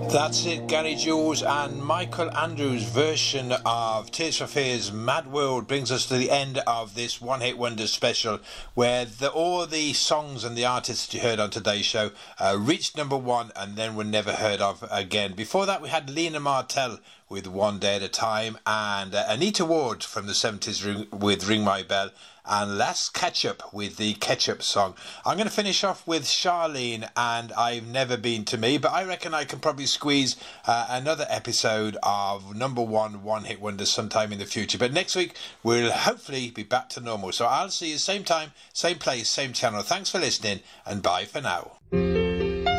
That's it, Gary Jules and Michael Andrews' version of Tears for Fears' Mad World brings us to the end of this One Hit Wonder special, where all the songs and the artists that you heard on today's show reached number one and then were never heard of again. Before that, we had Lena Martell with One Day at a Time, and Anita Ward from the 70s with Ring My Bell, and Last Ketchup with the Ketchup song. I'm going to finish off with Charlene and I've Never Been to Me, but I reckon I can probably squeeze another episode of number one hit wonders sometime in the future. But next week we'll hopefully be back to normal. So I'll see you same time, same place, same channel. Thanks for listening and bye for now.